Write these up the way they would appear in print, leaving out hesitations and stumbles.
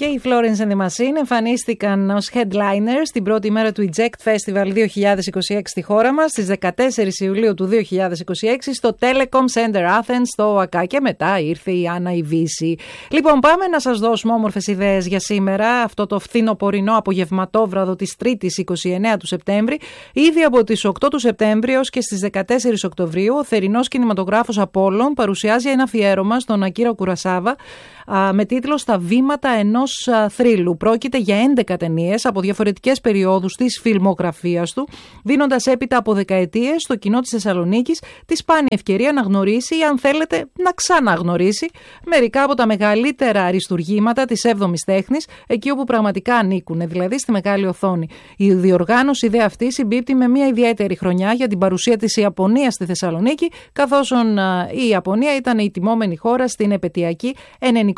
Και οι Florence and the Machine εμφανίστηκαν ως headliners την πρώτη μέρα του Eject Festival 2026 στη χώρα μας, στις 14 Ιουλίου του 2026 στο Telecom Center Athens στο ΟΑΚΑ, και μετά ήρθε η Άννα η Βύση. Λοιπόν, πάμε να σας δώσουμε όμορφες ιδέες για σήμερα, αυτό το φθινοπορεινό απογευματόβραδο της 3ης 29 του Σεπτέμβρη. Ήδη από τις 8 του Σεπτέμβρη ως και στις 14 Οκτωβρίου, ο θερινός κινηματογράφος Απόλλων παρουσιάζει ένα αφιέρωμα στον Ακίρα Κουρασάβα με τίτλο «Στα βήματα ενός θρύλου». Πρόκειται για 11 ταινίες από διαφορετικές περιόδους της φιλμογραφίας του, δίνοντας έπειτα από δεκαετίες στο κοινό της Θεσσαλονίκης τη σπάνια ευκαιρία να γνωρίσει ή, αν θέλετε, να ξαναγνωρίσει μερικά από τα μεγαλύτερα αριστουργήματα της 7ης τέχνης, εκεί όπου πραγματικά ανήκουν, δηλαδή στη μεγάλη οθόνη. Η διοργάνωση δε αυτή συμπίπτει με μια ιδιαίτερη χρονιά για την παρουσία της Ιαπωνίας στη Θεσσαλονίκη, καθώς η Ιαπωνία ήταν η τιμόμενη χώρα στην επετειακή 90η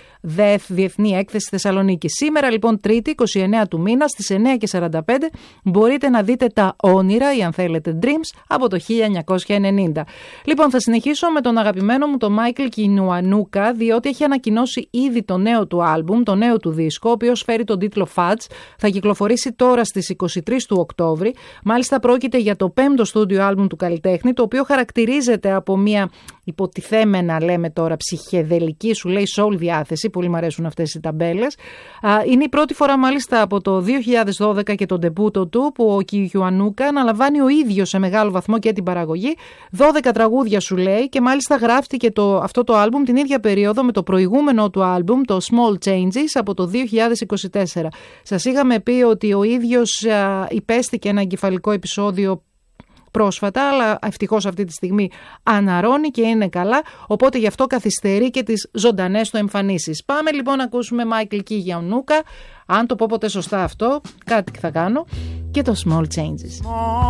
Διεθνή Έκθεση Θεσσαλονίκη. Σήμερα λοιπόν, Τρίτη 29 του μήνα στις 9:45, μπορείτε να δείτε τα όνειρα ή, αν θέλετε, Dreams από το 1990. Λοιπόν, θα συνεχίσω με τον αγαπημένο μου τον Μάικλ Κινουανούκα, διότι έχει ανακοινώσει ήδη το νέο του άλμπουμ, το νέο του δίσκο, ο οποίος φέρει τον τίτλο Fudge. Θα κυκλοφορήσει τώρα στις 23 του Οκτώβρη. Μάλιστα πρόκειται για το 5ο στούντιο άλμπουμ του καλλιτέχνη, το οποίο χαρακτηρίζεται από μια υποτιθέμενα, λέμε τώρα, ψυχεδελική, σου λέει, soul διάθεση. Πολύ μου αρέσουν αυτές οι ταμπέλες. Είναι η πρώτη φορά μάλιστα από το 2012 και τον ντεμπούτο του που ο Κιουανούκα αναλαμβάνει ο ίδιος σε μεγάλο βαθμό και την παραγωγή. 12 τραγούδια, σου λέει, και μάλιστα γράφτηκε αυτό το άλμπουμ την ίδια περίοδο με το προηγούμενο του άλμπουμ, το Small Changes, από το 2024. Σας είχαμε πει ότι ο ίδιος υπέστηκε ένα εγκεφαλικό επεισόδιο πρόσφατα, αλλά ευτυχώς αυτή τη στιγμή αναρρώνει και είναι καλά, οπότε γι' αυτό καθυστερεί και τις ζωντανές του εμφανίσεις. Πάμε λοιπόν να ακούσουμε Μάικλ Κινουανούκα, αν το πω ποτέ σωστά αυτό, κάτι θα κάνω, και το Small Changes.